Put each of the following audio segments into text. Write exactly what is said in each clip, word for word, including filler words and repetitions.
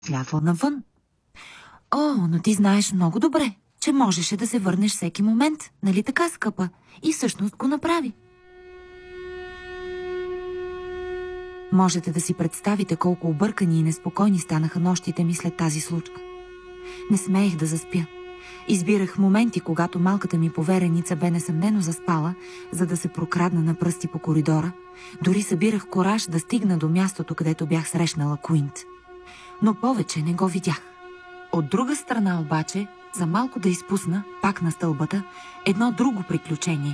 Слязла навън. О, но ти знаеш много добре, че можеше да се върнеш всеки момент, нали така, скъпа? И всъщност го направи. Можете да си представите колко объркани и неспокойни станаха нощите ми след тази случка. Не смеех да заспя. Избирах моменти, когато малката ми повереница бе несъмнено заспала, за да се прокрадна на пръсти по коридора. Дори събирах кораж да стигна до мястото, където бях срещнала Куинт. Но повече не го видях. От друга страна обаче, за малко да изпусна, пак на стълбата, едно друго приключение.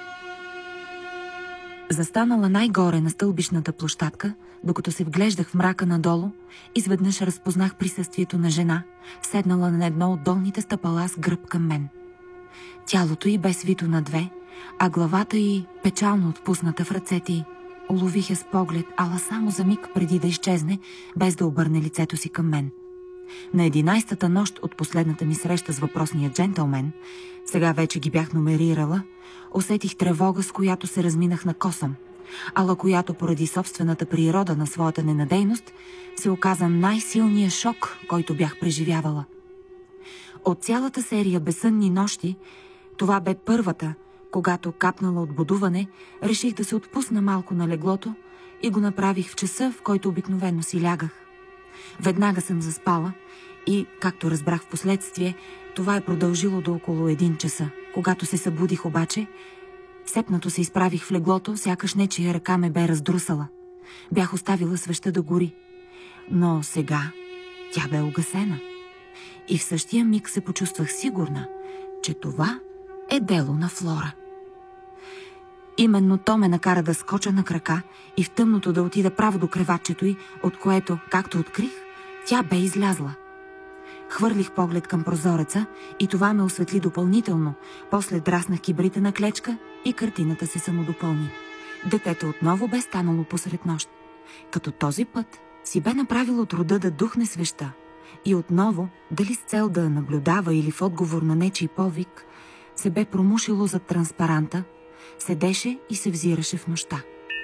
Застанала най-горе на стълбищната площадка, докато се вглеждах в мрака надолу, изведнъж разпознах присъствието на жена, седнала на едно от долните стъпала с гръб към мен. Тялото й бе свито на две, а главата й, печално отпусната в ръцете й, улових я с поглед, ала само за миг преди да изчезне, без да обърне лицето си към мен. На единайстата нощ от последната ми среща с въпросния джентълмен, сега вече ги бях номерирала, усетих тревога, с която се разминах на косъм, ала която поради собствената природа на своята ненадейност се оказа най-силният шок, който бях преживявала. От цялата серия безсънни нощи, това бе първата, когато, капнала от будуване, реших да се отпусна малко на леглото и го направих в часа, в който обикновено си лягах. Веднага съм заспала и, както разбрах в последствие, това е продължило до около един часа. Когато се събудих обаче, сепнато се изправих в леглото, сякаш нечия ръка ме бе раздрусала. Бях оставила свеща да гори. Но сега тя бе угасена. И в същия миг се почувствах сигурна, че това е дело на Флора. Именно то ме накара да скоча на крака и в тъмното да отида право до креватчето й, от което, както открих, тя бе излязла. Хвърлих поглед към прозореца и това ме осветли допълнително. После драснах кибрита на клечка и картината се самодопълни. Детето отново бе станало посред нощ. Като този път си бе направило от рода да духне свеща. И отново, дали с цел да наблюдава или в отговор на нечий повик, се бе промушило зад транспаранта, седеше и се взираше в нощта.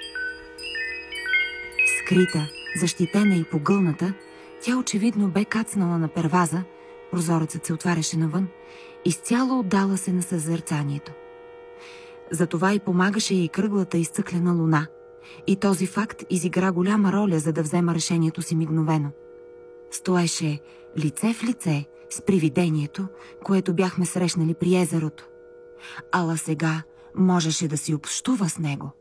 Скрита, защитена и погълната, тя очевидно бе кацнала на перваза, прозорецът се отваряше навън, изцяло отдала се на съзерцанието. Затова и помагаше и кръглата изцъклена луна, и този факт изигра голяма роля, за да взема решението си мигновено. Стоеше лице в лице с привидението, което бяхме срещнали при езерото. Ала сега можеше да си общува с него.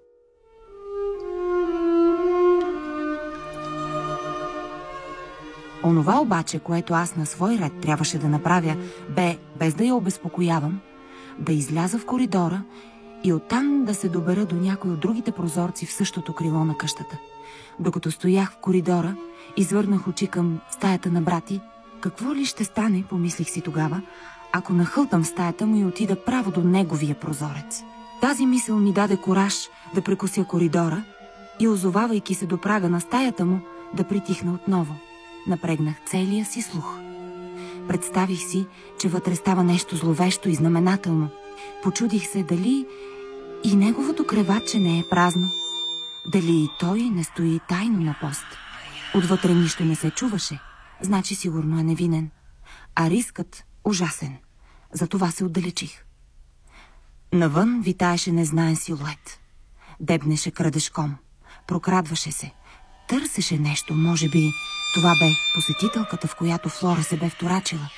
Онова обаче, което аз на свой ред трябваше да направя, бе, без да я обезпокоявам, да изляза в коридора и оттам да се добера до някой от другите прозорци в същото крило на къщата. Докато стоях в коридора, извърнах очи към стаята на брати. Какво ли ще стане, помислих си тогава, ако нахълтам в стаята му и отида право до неговия прозорец. Тази мисъл ми даде кораж да прекося коридора и, озовавайки се до прага на стаята му, да притихна отново. Напрегнах целия си слух. Представих си, че вътре става нещо зловещо и знаменателно. Почудих се дали и неговото креватче не е празно, дали и той не стои тайно на пост. Отвътре нищо не се чуваше, значи сигурно е невинен. А рискът ужасен. Затова се отдалечих. Навън витаеше незнаен силует. Дебнеше крадешком, прокрадваше се, търсеше нещо, може би това бе посетителката, в която Флора се бе вторачила.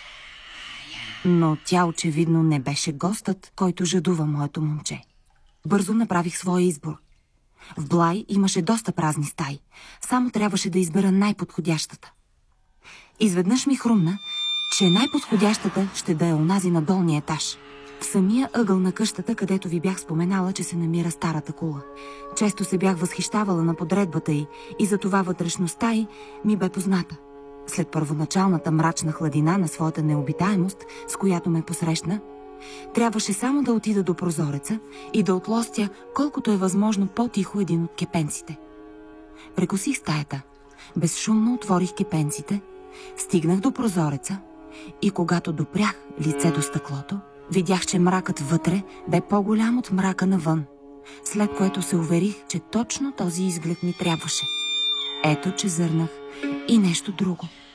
Но тя очевидно не беше гостът, който жадува моето момче. Бързо направих своя избор. В Блай имаше доста празни стаи, само трябваше да избера най-подходящата. Изведнъж ми хрумна, че най-подходящата ще да е онази на долния етаж, в самия ъгъл на къщата, където ви бях споменала, че се намира старата кула. Често се бях възхищавала на подредбата й и затова вътрешността й ми бе позната. След първоначалната мрачна хладина на своята необитаемост, с която ме посрещна, трябваше само да отида до прозореца и да отлостя колкото е възможно по-тихо един от кепенците. Прекосих стаята, безшумно отворих кепенците, стигнах до прозореца и когато допрях лице до стъклото, видях, че мракът вътре бе по-голям от мрака навън, след което се уверих, че точно този изглед ми трябваше. Ето, че зърнах и нещо друго.